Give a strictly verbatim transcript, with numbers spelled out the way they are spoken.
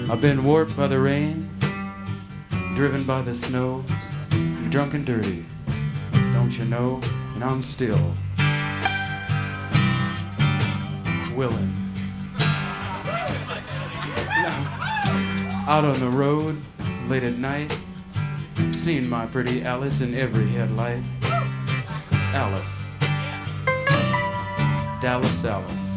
I've been warped by the rain, driven by the snow, drunk and dirty, don't you know? And I'm still willing. Out on the road, late at night, seen my pretty Alice in every headlight. Alice. Dallas Alice.